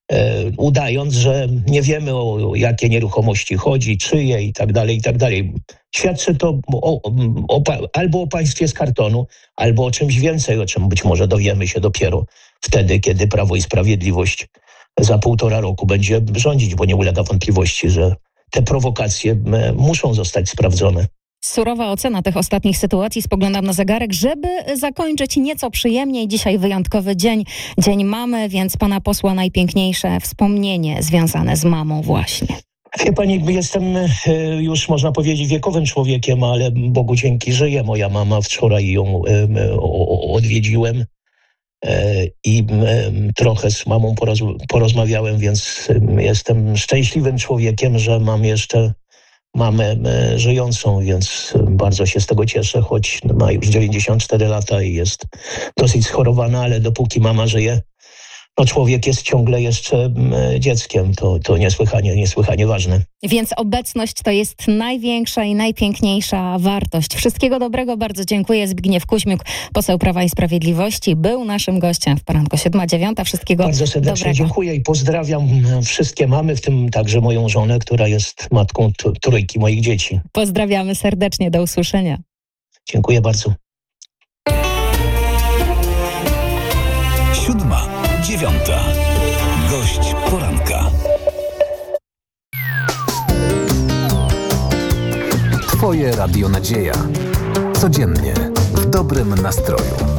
udając, że nie wiemy, o jakie nieruchomości chodzi, czyje i tak dalej, i tak dalej. Świadczy to albo o państwie z kartonu, albo o czymś więcej, o czym być może dowiemy się dopiero wtedy, kiedy Prawo i Sprawiedliwość za 1,5 roku będzie rządzić, bo nie ulega wątpliwości, że te prowokacje muszą zostać sprawdzone. Surowa ocena tych ostatnich sytuacji. Spoglądam na zegarek, żeby zakończyć nieco przyjemniej. Dzisiaj wyjątkowy dzień, Dzień Mamy, więc pana posła najpiękniejsze wspomnienie związane z mamą właśnie. Wie pani, jestem już, można powiedzieć, wiekowym człowiekiem, ale Bogu dzięki żyje moja mama. Wczoraj ją odwiedziłem i trochę z mamą porozmawiałem, więc jestem szczęśliwym człowiekiem, że mam jeszcze mamę żyjącą, więc bardzo się z tego cieszę, choć ma już 94 lata i jest dosyć schorowana, ale dopóki mama żyje, człowiek jest ciągle jeszcze dzieckiem. To niesłychanie ważne. Więc obecność to jest największa i najpiękniejsza wartość. Wszystkiego dobrego, bardzo dziękuję. Zbigniew Kuźmiuk, poseł Prawa i Sprawiedliwości, był naszym gościem w poranku 7:09. Wszystkiego bardzo serdecznie dobrego. Dziękuję i pozdrawiam wszystkie mamy, w tym także moją żonę, która jest matką trójki moich dzieci. Pozdrawiamy serdecznie, do usłyszenia. Dziękuję bardzo. 7:09. Gość poranka. Twoje Radio Nadzieja. Codziennie w dobrym nastroju.